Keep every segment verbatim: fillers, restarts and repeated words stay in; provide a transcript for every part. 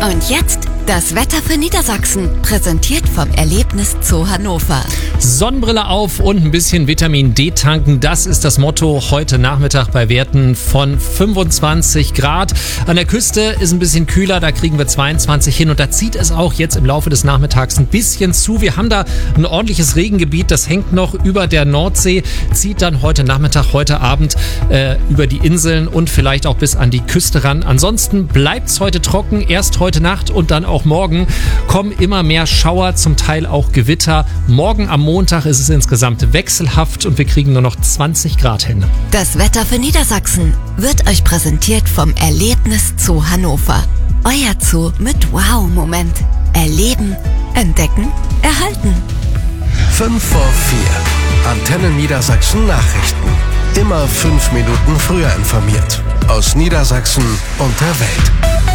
Und jetzt das Wetter für Niedersachsen, präsentiert vom Erlebnis Zoo Hannover. Sonnenbrille auf und ein bisschen Vitamin D tanken, das ist das Motto heute Nachmittag bei Werten von fünfundzwanzig Grad. An der Küste ist ein bisschen kühler, da kriegen wir zweiundzwanzig hin und da zieht es auch jetzt im Laufe des Nachmittags ein bisschen zu. Wir haben da ein ordentliches Regengebiet, das hängt noch über der Nordsee, zieht dann heute Nachmittag, heute Abend äh, über die Inseln und vielleicht auch bis an die Küste ran. Ansonsten bleibt es heute trocken, erst heute Nacht und dann auch morgen kommen immer mehr Schauer, zum Teil auch Gewitter. Morgen am Montag ist es insgesamt wechselhaft und wir kriegen nur noch zwanzig Grad hin. Das Wetter für Niedersachsen wird euch präsentiert vom Erlebnis Zoo Hannover. Euer Zoo mit Wow-Moment. Erleben, entdecken, erhalten. fünf vor vier. Antenne Niedersachsen Nachrichten. Immer fünf Minuten früher informiert. Aus Niedersachsen und der Welt.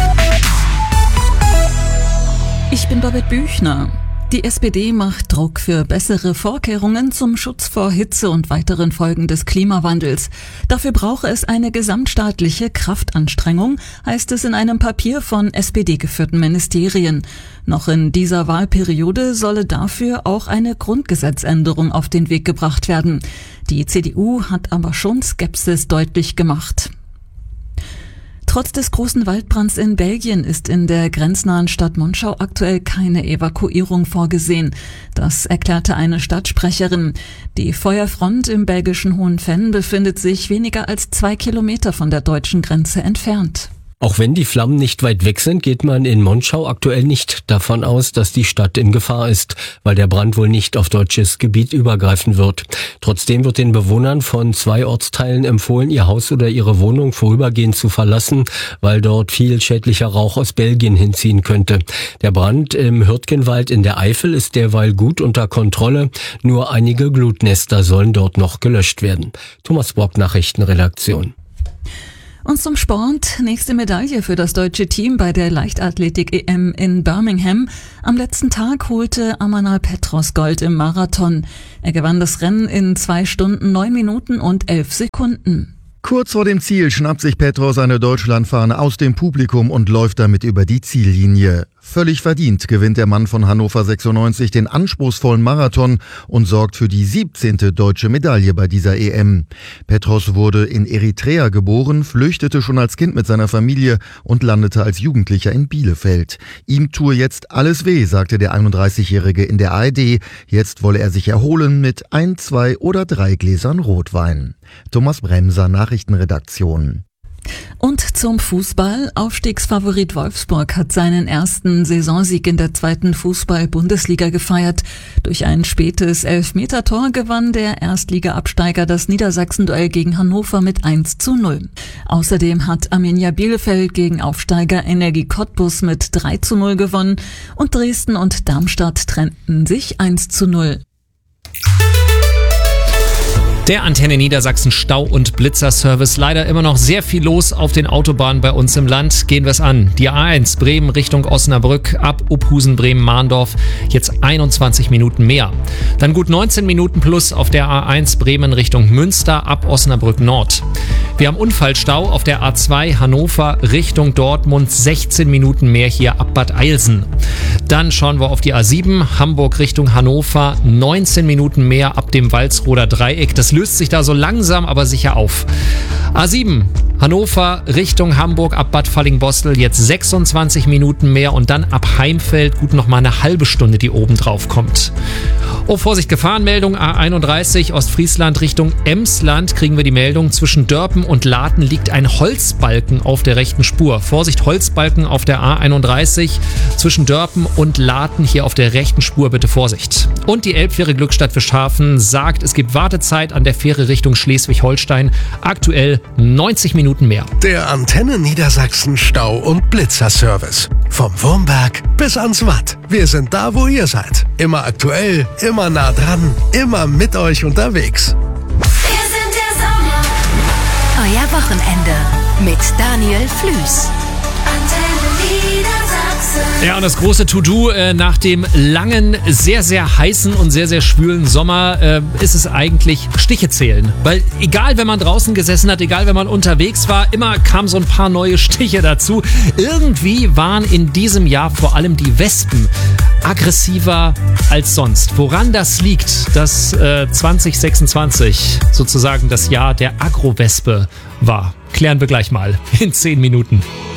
Ich bin Babette Büchner. Die S P D macht Druck für bessere Vorkehrungen zum Schutz vor Hitze und weiteren Folgen des Klimawandels. Dafür brauche es eine gesamtstaatliche Kraftanstrengung, heißt es in einem Papier von S P D-geführten Ministerien. Noch in dieser Wahlperiode solle dafür auch eine Grundgesetzänderung auf den Weg gebracht werden. Die C D U hat aber schon Skepsis deutlich gemacht. Trotz des großen Waldbrands in Belgien ist in der grenznahen Stadt Monschau aktuell keine Evakuierung vorgesehen. Das erklärte eine Stadtsprecherin. Die Feuerfront im belgischen Hohenvenn befindet sich weniger als zwei Kilometer von der deutschen Grenze entfernt. Auch wenn die Flammen nicht weit weg sind, geht man in Monschau aktuell nicht davon aus, dass die Stadt in Gefahr ist, weil der Brand wohl nicht auf deutsches Gebiet übergreifen wird. Trotzdem wird den Bewohnern von zwei Ortsteilen empfohlen, ihr Haus oder ihre Wohnung vorübergehend zu verlassen, weil dort viel schädlicher Rauch aus Belgien hinziehen könnte. Der Brand im Hürtgenwald in der Eifel ist derweil gut unter Kontrolle. Nur einige Glutnester sollen dort noch gelöscht werden. Thomas Brock, Nachrichtenredaktion. Und zum Sport. Nächste Medaille für das deutsche Team bei der Leichtathletik-E M in Birmingham. Am letzten Tag holte Amanal Petros Gold im Marathon. Er gewann das Rennen in zwei Stunden, neun Minuten und elf Sekunden. Kurz vor dem Ziel schnappt sich Petros eine Deutschlandfahne aus dem Publikum und läuft damit über die Ziellinie. Völlig verdient gewinnt der Mann von Hannover sechsundneunzig den anspruchsvollen Marathon und sorgt für die siebzehnte deutsche Medaille bei dieser E M. Petros wurde in Eritrea geboren, flüchtete schon als Kind mit seiner Familie und landete als Jugendlicher in Bielefeld. Ihm tue jetzt alles weh, sagte der einunddreißigjährige in der A R D. Jetzt wolle er sich erholen mit ein, zwei oder drei Gläsern Rotwein. Thomas Bremser, Nachrichtenredaktion. Und zum Fußball. Aufstiegsfavorit Wolfsburg hat seinen ersten Saisonsieg in der zweiten Fußball-Bundesliga gefeiert. Durch ein spätes Elfmetertor gewann der Erstliga-Absteiger das Niedersachsen-Duell gegen Hannover mit eins zu null. Außerdem hat Arminia Bielefeld gegen Aufsteiger Energie Cottbus mit drei zu null gewonnen und Dresden und Darmstadt trennten sich eins zu null. Der Antenne Niedersachsen Stau- und Blitzerservice. Leider immer noch sehr viel los auf den Autobahnen bei uns im Land. Gehen wir es an. Die A eins Bremen Richtung Osnabrück ab Uphusen, Bremen-Mahndorf. Jetzt einundzwanzig Minuten mehr. Dann gut neunzehn Minuten plus auf der A eins Bremen Richtung Münster ab Osnabrück Nord. Wir haben Unfallstau auf der A zwei Hannover Richtung Dortmund. sechzehn Minuten mehr hier ab Bad Eilsen. Dann schauen wir auf die A sieben Hamburg Richtung Hannover. neunzehn Minuten mehr ab dem Walsroder Dreieck. Das löst sich da so langsam, aber sicher auf. A sieben Hannover Richtung Hamburg ab Bad Fallingbostel, jetzt sechsundzwanzig Minuten mehr und dann ab Heimfeld gut noch mal eine halbe Stunde, die oben drauf kommt. Oh, Vorsicht, Gefahrenmeldung, A einunddreißig Ostfriesland Richtung Emsland kriegen wir die Meldung, zwischen Dörpen und Laten liegt ein Holzbalken auf der rechten Spur. Vorsicht, Holzbalken auf der A einunddreißig zwischen Dörpen und Laten hier auf der rechten Spur, bitte Vorsicht. Und die Elbfähre Glückstadt Fischhafen sagt, es gibt Wartezeit an der Fähre Richtung Schleswig-Holstein, aktuell neunzig Minuten mehr. Der Antenne Niedersachsen Stau- und Blitzerservice. Vom Wurmberg bis ans Watt. Wir sind da, wo ihr seid. Immer aktuell, immer nah dran, immer mit euch unterwegs. Wir sind der Sommer. Euer Wochenende mit Daniel Flüß. Antenne Niedersachsen. Ja, und das große To-Do äh, nach dem langen, sehr, sehr heißen und sehr, sehr schwülen Sommer äh, ist es eigentlich Stiche zählen. Weil egal, wenn man draußen gesessen hat, egal, wenn man unterwegs war, immer kamen so ein paar neue Stiche dazu. Irgendwie waren in diesem Jahr vor allem die Wespen aggressiver als sonst. Woran das liegt, dass äh, zwanzig sechsundzwanzig sozusagen das Jahr der Agrowespe war, klären wir gleich mal in zehn Minuten.